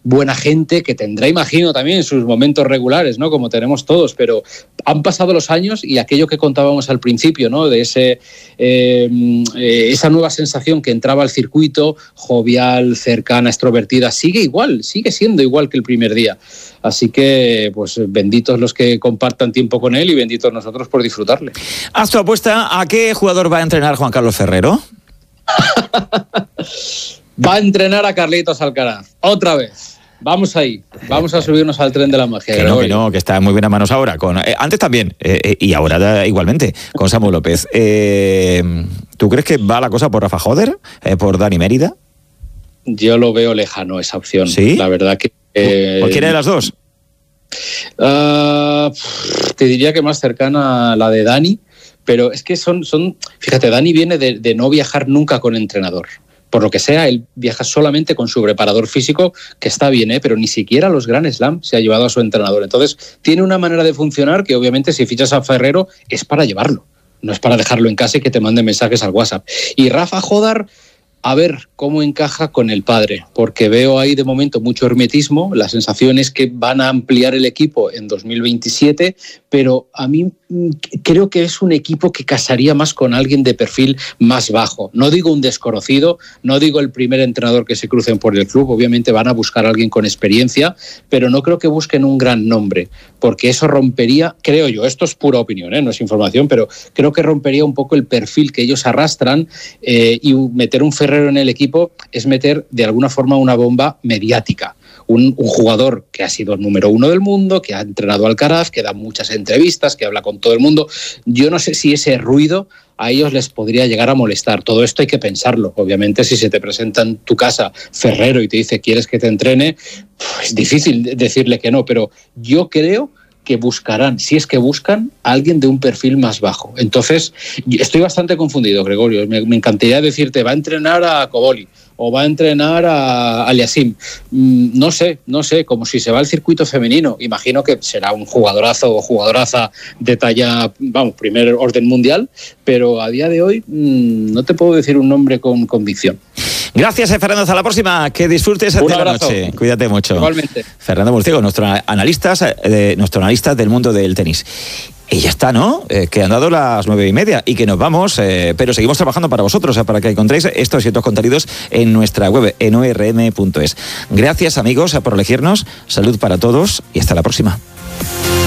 buena gente, que tendrá, imagino, también sus momentos regulares, ¿no? Como tenemos todos, pero han pasado los años y aquello que contábamos al principio, ¿no? De esa nueva sensación que entraba al circuito, jovial, cercana, extrovertida, sigue siendo igual que el primer día. Así que, pues, benditos los que compartan tiempo con él y benditos nosotros por disfrutarle. ¿Haz tu apuesta a qué jugador va a entrenar Juan Carlos Ferrero? Va a entrenar a Carlitos Alcaraz, otra vez. Vamos ahí, vamos a subirnos al tren de la magia. Que está en muy buenas manos ahora. Antes también, y ahora igualmente, con Samu López. ¿Tú crees que va la cosa por Rafa Joder, por Dani Mérida? Yo lo veo lejano esa opción. ¿Sí? La verdad que... ¿Cualquiera de las dos? Te diría que más cercana a la de Dani, pero es que son fíjate, Dani viene de no viajar nunca con entrenador. Por lo que sea, él viaja solamente con su preparador físico, que está bien, pero ni siquiera a los Grand Slam se ha llevado a su entrenador. Entonces, tiene una manera de funcionar que obviamente si fichas a Ferrero es para llevarlo, no es para dejarlo en casa y que te mande mensajes al WhatsApp. Y Rafa Joder, a ver cómo encaja con el padre, porque veo ahí de momento mucho hermetismo. La sensación es que van a ampliar el equipo en 2027, pero a mí creo que es un equipo que casaría más con alguien de perfil más bajo. No digo un desconocido, no digo el primer entrenador que se crucen por el club, obviamente van a buscar a alguien con experiencia, pero no creo que busquen un gran nombre, porque eso rompería, creo yo, esto es pura opinión, no es información, pero creo que rompería un poco el perfil que ellos arrastran, y meter un Ferrero en el equipo es meter de alguna forma una bomba mediática. Un jugador que ha sido el número 1 del mundo, que ha entrenado a Alcaraz, que da muchas entrevistas, que habla con todo el mundo. Yo no sé si ese ruido a ellos les podría llegar a molestar. Todo esto hay que pensarlo. Obviamente, si se te presenta en tu casa Ferrero y te dice ¿quieres que te entrene? Es difícil decirle que no, pero yo creo que buscarán, si es que buscan, a alguien de un perfil más bajo. Entonces, estoy bastante confundido, Gregorio. Me encantaría decirte, va a entrenar a Koboli o va a entrenar a Aliasim. No sé, como si se va al circuito femenino. Imagino que será un jugadorazo o jugadoraza de talla, primer orden mundial, pero a día de hoy no te puedo decir un nombre con convicción. Gracias, Fernando. Hasta la próxima. Que disfrutes de la noche. Cuídate mucho. Igualmente. Fernando Murciego, nuestro analista del mundo del tenis. Y ya está, ¿no? Que han dado las 9:30 y que nos vamos, pero seguimos trabajando para vosotros, para que encontréis estos y otros contenidos en nuestra web, en orm.es. Gracias, amigos, por elegirnos. Salud para todos y hasta la próxima.